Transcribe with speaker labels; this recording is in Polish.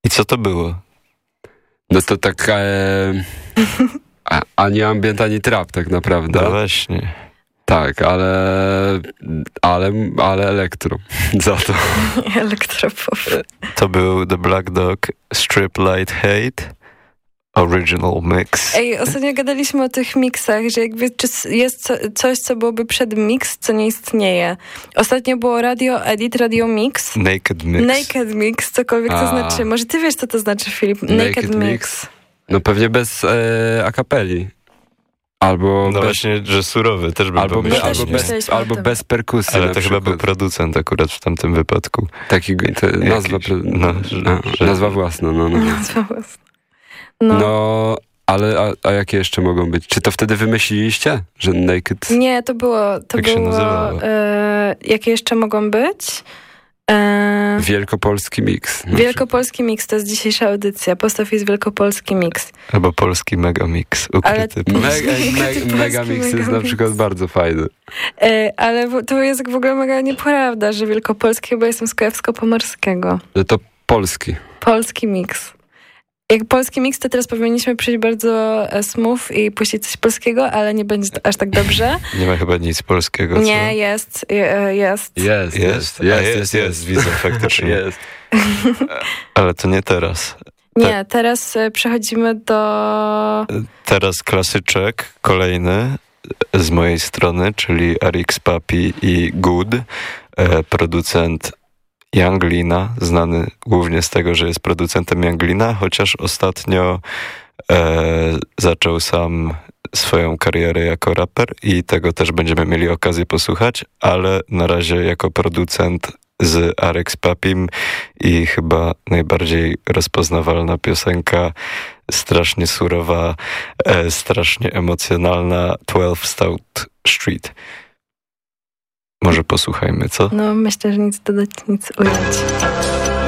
Speaker 1: I co to było?
Speaker 2: No to tak ani ambient, ani trap tak naprawdę.
Speaker 1: No właśnie.
Speaker 2: Tak, ale elektro za to.
Speaker 3: Elektropop.
Speaker 1: To był The Black Dog Strip Light Hate Original Mix.
Speaker 3: Ej, ostatnio gadaliśmy o tych miksach, że jakby czy jest coś, co byłoby przed mix, co nie istnieje. Ostatnio było Radio Edit, Radio Mix.
Speaker 1: Naked Mix.
Speaker 3: Naked Mix, cokolwiek to znaczy. Może ty wiesz, co to znaczy, Filip? Naked Mix.
Speaker 2: No pewnie bez akapeli. Albo
Speaker 1: no właśnie, że surowy też bym
Speaker 2: albo bez perkusji.
Speaker 1: Ale to chyba był producent akurat w tamtym wypadku.
Speaker 2: Taki nazwa własna.
Speaker 3: Nazwa własna. No,
Speaker 2: ale jakie jeszcze mogą być? Czy to wtedy wymyśliliście, że Naked?
Speaker 3: Nie, to było...
Speaker 1: się nazywało.
Speaker 3: Jakie jeszcze mogą być?
Speaker 2: Wielkopolski Mix.
Speaker 3: Wielkopolski Mix, to jest dzisiejsza audycja. Postaw jest Wielkopolski Mix.
Speaker 1: Albo Polski Mega Mix.
Speaker 2: Mega Mix jest na przykład bardzo fajny.
Speaker 3: Ale to jest w ogóle mega nieprawda, że Wielkopolski, chyba jestem z Kujawsko-Pomorskiego.
Speaker 2: Że to polski.
Speaker 3: Polski Mix. Jak polski mix, to teraz powinniśmy przyjść bardzo smooth i puścić coś polskiego, ale nie będzie aż tak dobrze.
Speaker 1: Nie ma chyba nic polskiego, co?
Speaker 3: Nie, jest.
Speaker 1: Jest, widzę faktycznie.
Speaker 2: Jest.
Speaker 1: Ale to nie teraz.
Speaker 3: Nie, teraz przechodzimy do...
Speaker 1: Teraz klasyczek, kolejny z mojej strony, czyli RX Papi i Good, producent Young Lina, znany głównie z tego, że jest producentem Young Lina, chociaż ostatnio zaczął sam swoją karierę jako raper i tego też będziemy mieli okazję posłuchać, ale na razie jako producent z RX Papim i chyba najbardziej rozpoznawalna piosenka, strasznie surowa, strasznie emocjonalna, 12 Stout Street. Może posłuchajmy, co?
Speaker 3: No, myślę, że nic dodać, nic ująć.